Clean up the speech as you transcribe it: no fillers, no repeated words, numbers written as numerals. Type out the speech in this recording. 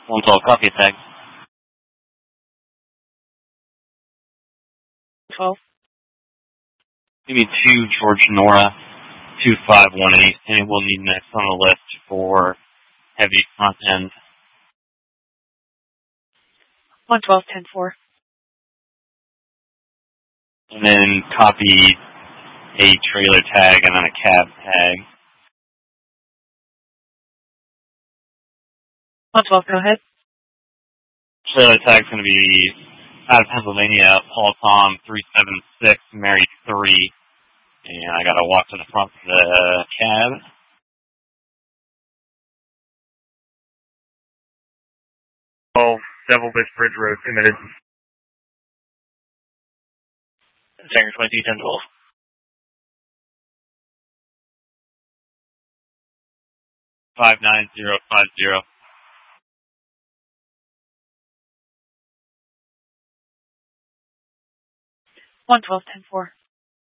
112, copy a tag. 12. Give me 2 George Nora, 2518, and it will need next on the list for heavy front end. 112, 10-4. And then copy a trailer tag and then a cab tag. 112, go ahead. Trailer tag's going to be out of Pennsylvania, Paul Tom 376, Mary 3. And I got to walk to the front of the cab. Devil Fish Bridge Road, committed. Sanger 22, 10-12. Five 9050. 112, 10-4.